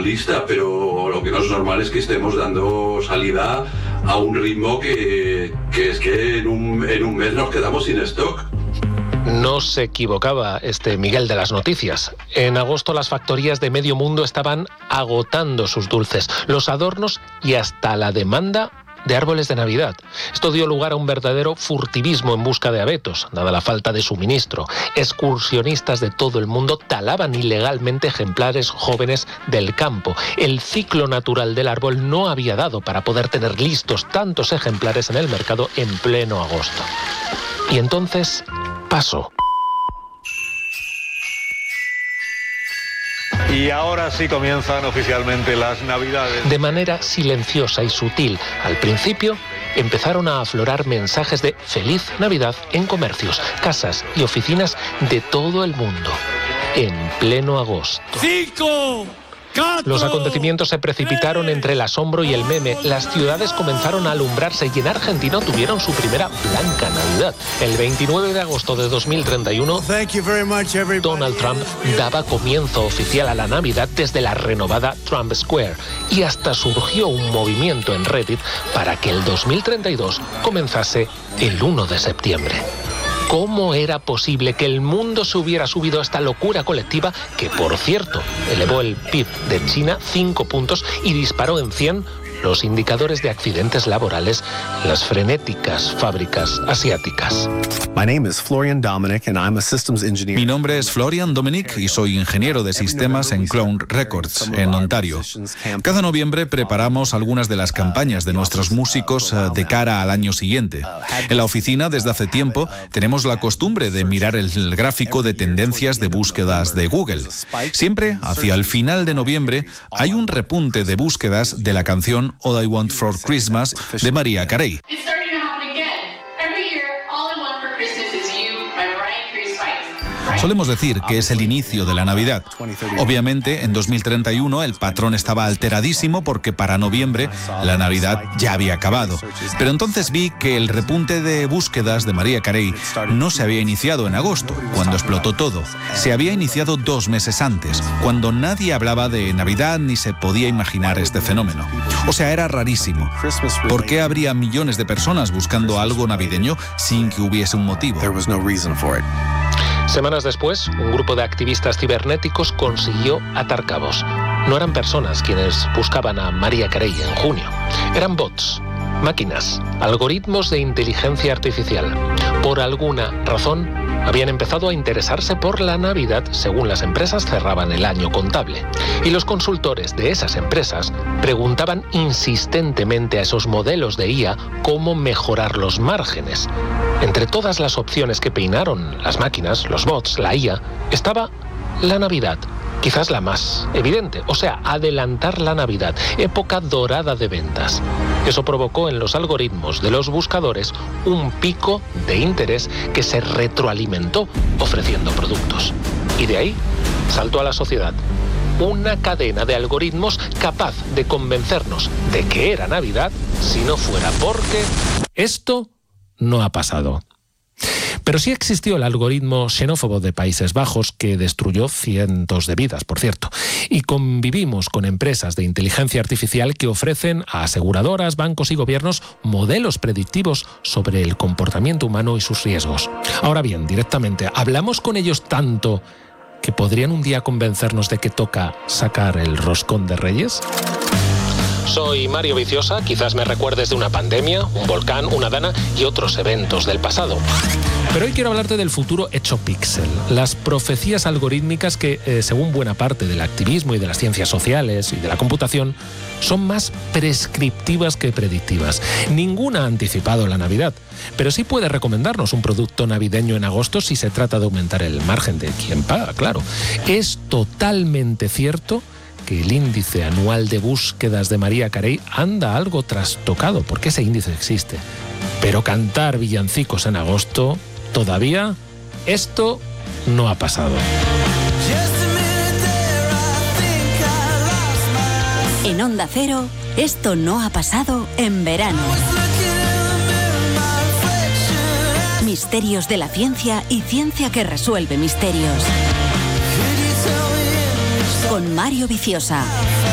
lista, pero lo que no es normal es que estemos dando salida a un ritmo que es que en un mes nos quedamos sin stock. No se equivocaba este Miguel de las noticias. En agosto las factorías de medio mundo estaban agotando sus dulces, los adornos y hasta la demanda de árboles de Navidad. Esto dio lugar a un verdadero furtivismo en busca de abetos, dada la falta de suministro. Excursionistas de todo el mundo talaban ilegalmente ejemplares jóvenes del campo. El ciclo natural del árbol no había dado para poder tener listos tantos ejemplares en el mercado en pleno agosto. Y entonces pasó. Y ahora sí comienzan oficialmente las Navidades. De manera silenciosa y sutil, al principio empezaron a aflorar mensajes de Feliz Navidad en comercios, casas y oficinas de todo el mundo, en pleno agosto. 5, 4, Los acontecimientos se precipitaron entre el asombro y el meme. Las ciudades comenzaron a alumbrarse y en Argentina tuvieron su primera blanca Navidad. El 29 de agosto de 2031, Donald Trump daba comienzo oficial a la Navidad desde la renovada Trump Square. Y hasta surgió un movimiento en Reddit para que el 2032 comenzase el 1 de septiembre. ¿Cómo era posible que el mundo se hubiera subido a esta locura colectiva que, por cierto, elevó el PIB de China 5 puntos y disparó en 100 los indicadores de accidentes laborales en las frenéticas fábricas asiáticas? Mi nombre es Florian Dominic y soy ingeniero de sistemas en Clone Records, en Ontario. Cada noviembre preparamos algunas de las campañas de nuestros músicos de cara al año siguiente. En la oficina, desde hace tiempo, tenemos la costumbre de mirar el gráfico de tendencias de búsquedas de Google. Siempre, hacia el final de noviembre, hay un repunte de búsquedas de la canción All I Want for Christmas de Mariah Carey. Solemos decir que es el inicio de la Navidad. Obviamente, en 2031 el patrón estaba alteradísimo porque para noviembre la Navidad ya había acabado. Pero entonces vi que el repunte de búsquedas de Mariah Carey no se había iniciado en agosto, cuando explotó todo. Se había iniciado 2 meses antes, cuando nadie hablaba de Navidad ni se podía imaginar este fenómeno. O sea, era rarísimo. ¿Por qué habría millones de personas buscando algo navideño sin que hubiese un motivo? Semanas después, un grupo de activistas cibernéticos consiguió atar cabos. No eran personas quienes buscaban a Mariah Carey en junio. Eran bots, máquinas, algoritmos de inteligencia artificial. Por alguna razón, habían empezado a interesarse por la Navidad según las empresas cerraban el año contable. Y los consultores de esas empresas preguntaban insistentemente a esos modelos de IA cómo mejorar los márgenes. Entre todas las opciones que peinaron las máquinas, los bots, la IA, estaba la Navidad. Quizás la más evidente, o sea, adelantar la Navidad, época dorada de ventas. Eso provocó en los algoritmos de los buscadores un pico de interés que se retroalimentó ofreciendo productos. Y de ahí saltó a la sociedad una cadena de algoritmos capaz de convencernos de que era Navidad si no fuera porque esto no ha pasado. Pero sí existió el algoritmo xenófobo de Países Bajos que destruyó cientos de vidas, por cierto. Y convivimos con empresas de inteligencia artificial que ofrecen a aseguradoras, bancos y gobiernos modelos predictivos sobre el comportamiento humano y sus riesgos. Ahora bien, directamente, ¿hablamos con ellos tanto que podrían un día convencernos de que toca sacar el roscón de Reyes? Soy Mario Viciosa, quizás me recuerdes de una pandemia, un volcán, una dana y otros eventos del pasado. Pero hoy quiero hablarte del futuro hecho píxel, las profecías algorítmicas que, según buena parte del activismo y de las ciencias sociales y de la computación, son más prescriptivas que predictivas. Ninguna ha anticipado la Navidad, pero sí puede recomendarnos un producto navideño en agosto si se trata de aumentar el margen de quien paga, claro. Es totalmente cierto que el índice anual de búsquedas de Mariah Carey anda algo trastocado, porque ese índice existe. Pero cantar villancicos en agosto, todavía, esto no ha pasado. En Onda Cero, esto no ha pasado en verano. Misterios de la ciencia y ciencia que resuelve misterios. Con Mario Viciosa.